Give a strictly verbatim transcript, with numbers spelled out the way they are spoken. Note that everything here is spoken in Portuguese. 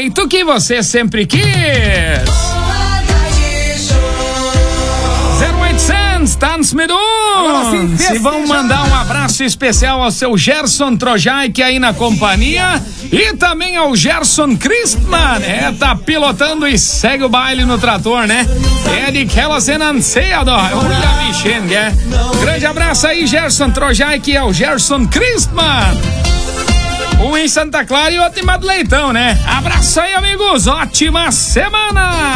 jeito que você sempre quis. zero oitocentos, Tanz Medun. Se vão mandar um abraço especial ao seu Gerson Trojai, que aí na companhia, e também ao Gerson Christman, é, tá pilotando e segue o baile no trator, né? É de aquela cena anseada, olha Vicente, é. Grande abraço aí, Gerson Trojai, que é o Gerson Christman. Um em Santa Clara e outro em Mato Leitão, né? Abraço aí, amigos, ótima semana!